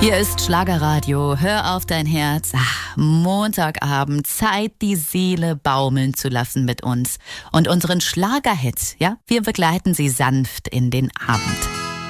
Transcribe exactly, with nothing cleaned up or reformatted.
Hier ist Schlagerradio, hör auf dein Herz. Ach, Montagabend, Zeit, die Seele baumeln zu lassen mit uns. Und unseren Schlagerhits, ja, wir begleiten sie sanft in den Abend.